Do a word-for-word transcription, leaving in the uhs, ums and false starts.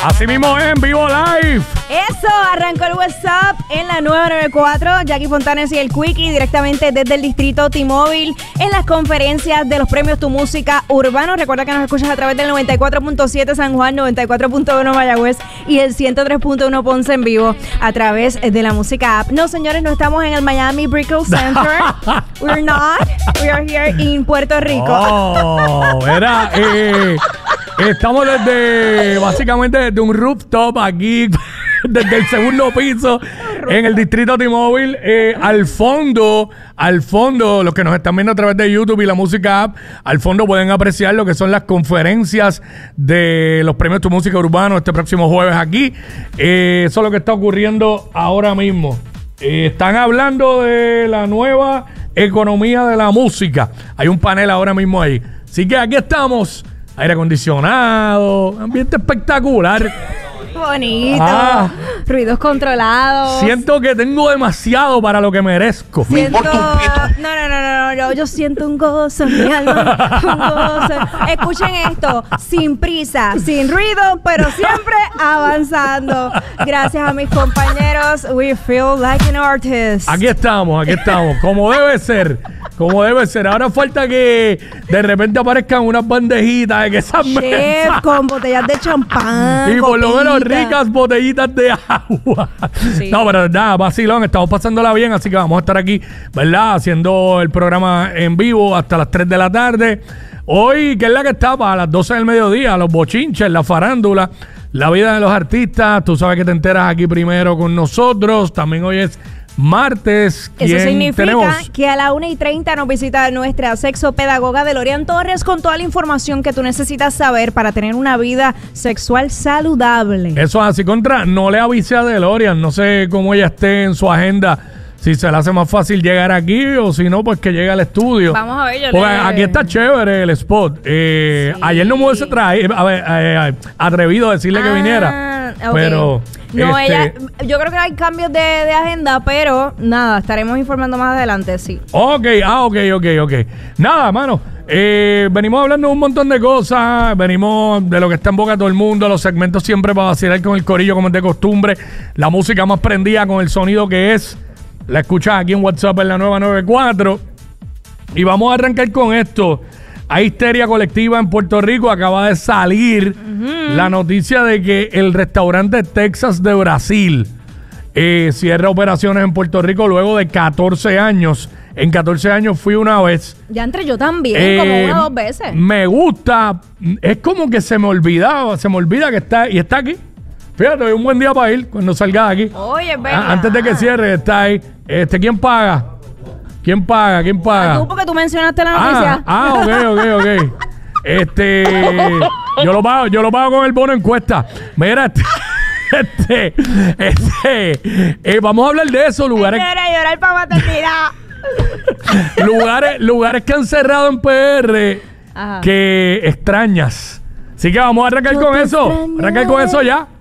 Así mismo es, en vivo live. Eso, arrancó el WhatsApp en la nueve noventa y cuatro. Jackie Fontanes y el Quickie directamente desde el distrito T-Mobile en las conferencias de los premios Tu Música Urbano. Recuerda que nos escuchas a través del noventa y cuatro punto siete San Juan, noventa y cuatro punto uno Mayagüez y el ciento tres punto uno Ponce en vivo a través de la música app. No, señores, no estamos en el Miami Brickell Center. We're not. We are here in Puerto Rico. Oh, era, eh, estamos desde, básicamente desde un rooftop aquí, desde el segundo piso, en el distrito T-Mobile, eh, al fondo, al fondo, los que nos están viendo a través de YouTube y la música app, al fondo pueden apreciar lo que son las conferencias de los premios Tu Música Urbano este próximo jueves aquí. Eh, eso es lo que está ocurriendo ahora mismo. Eh, están hablando de la nueva economía de la música. Hay un panel ahora mismo ahí. Así que aquí estamos. Aire acondicionado, ambiente espectacular. Bonito. Ah. Ruidos controlados. Siento que tengo demasiado para lo que merezco. Siento... No, no, no, no, no. Yo siento un gozo en mi alma. Un gozo. Escuchen esto. Sin prisa, sin ruido, pero siempre avanzando. Gracias a mis compañeros. We feel like an artist. Aquí estamos, aquí estamos. Como debe ser. Como debe ser. Ahora falta que de repente aparezcan unas bandejitas de que esas Chef, mesas. con botellas de champán. Y por lo menos copita. ricas botellitas de agua. Sí. No, pero nada, vacilón, estamos pasándola bien, así que vamos a estar aquí, ¿verdad? Haciendo el programa en vivo hasta las tres de la tarde. Hoy, que es la que está para las doce del mediodía, los bochinches, la farándula, la vida de los artistas. Tú sabes que te enteras aquí primero con nosotros. También hoy es martes. Eso significa tenemos? que a la una y treinta nos visita nuestra sexopedagoga Delorian Torres con toda la información que tú necesitas saber para tener una vida sexual saludable. Eso es así, contra. No le avise a Delorian, no sé cómo ella esté en su agenda. Si se le hace más fácil llegar aquí o si no, pues que llegue al estudio. Vamos a ver, yo Pues le... aquí está chévere el spot. Eh, Sí. Ayer no me hubiese traído, a ver, eh, atrevido a decirle Ah, que viniera. ok. Pero. No, este, ella, yo creo que hay cambios de, de agenda, pero nada, estaremos informando más adelante, sí. Ok, ah, ok, ok, ok. Nada, mano. Eh, venimos hablando de un montón de cosas. Venimos de lo que está en boca de todo el mundo. Los segmentos siempre para vacilar con el corillo, como es de costumbre. La música más prendida con el sonido que es. La escuchas aquí en WhatsApp en la nueva noventa y cuatro. Y vamos a arrancar con esto. Hay histeria colectiva en Puerto Rico. Acaba de salir uh-huh. la noticia de que el restaurante Texas de Brasil eh, cierra operaciones en Puerto Rico luego de catorce años. En catorce años fui una vez. Ya entre yo también, Eh, como una o dos veces. Me gusta. Es como que se me olvidaba. Se me olvida que está. Y está aquí. Fíjate, hoy es un buen día para ir cuando salgas aquí. Oye, es verdad. Ah, antes de que cierre, está ahí. Este, ¿quién paga? ¿Quién paga? ¿Quién paga? Ah, tú, porque tú mencionaste la noticia. Ah, ah, ok, ok, ok. Este, yo lo pago, yo lo pago con el bono encuesta. Mira, este, este, este eh, vamos a hablar de eso, lugares, Señora, llorar para maternidad. lugares, lugares que han cerrado en P R Ajá. que extrañas. Así que vamos a arrancar Yo con te eso. extrañaré. Arrancar con eso ya.